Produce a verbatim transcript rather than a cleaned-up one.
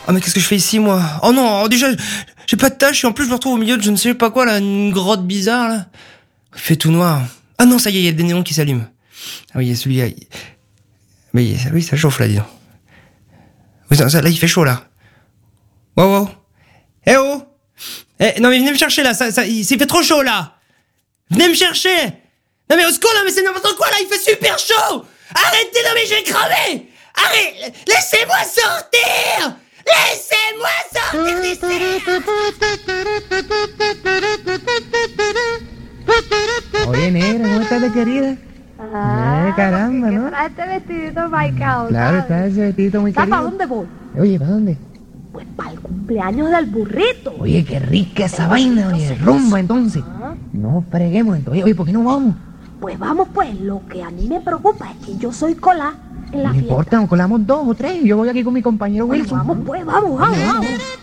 Oh mais qu'est-ce que je fais ici moi? Oh non, déjà j'ai pas de tâche et en plus je me retrouve au milieu de je ne sais pas quoi là, une grotte bizarre là. Il fait tout noir. Ah non, ça y est, il y a des néons qui s'allument. Ah oui, il y a celui-là. Mais oui, ça chauffe là, dis donc. Oui, ça, ça, là il fait chaud là. Wow wow. Eh oh. Eh non mais venez me chercher là, ça, ça, il s'est fait trop chaud là. Venez me chercher. Non mais au secours là, mais c'est n'importe quoi là, il fait super chaud. Arrêtez, non mais je vais crever. Arrête, laissez-moi sortir. Laissez-moi sortir d'ici. Oye, negra, ¿cómo estás, querida? Ah, Eh, caramba, ¿no? trae este vestidito marcado. Claro, ¿sabes? está ese vestidito muy ¿Sabes querido. para dónde voy? Oye, ¿para dónde? Pues para el cumpleaños del burrito. Oye, qué rica esa vaina, oye, rumba entonces. Ah, No freguemos entonces. Oye, ¿por qué no vamos? Pues vamos pues, lo que a mí me preocupa es que yo soy colá en la No fiesta. importa, nos colamos dos o tres. Yo voy aquí con mi compañero Bueno, Wilson. vamos pues, vamos, vamos, vamos.